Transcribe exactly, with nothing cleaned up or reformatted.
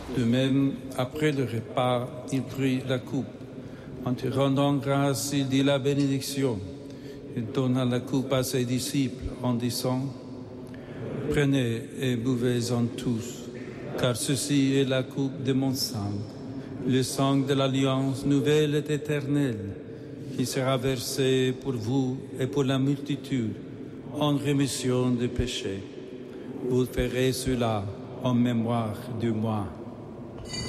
De même, après le repas, il prit la coupe. En te rendant grâce, il dit la bénédiction. Il donna la coupe à ses disciples en disant: « Prenez et buvez-en tous, car ceci est la coupe de mon sang, le sang de l'alliance nouvelle et éternelle, qui sera versé pour vous et pour la multitude en rémission des péchés. Vous ferez cela en mémoire de moi. »